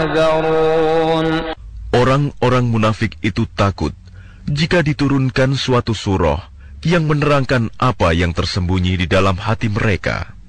Orang-orang munafik itu takut jika diturunkan suatu surah yang menerangkan apa yang tersembunyi di dalam hati mereka.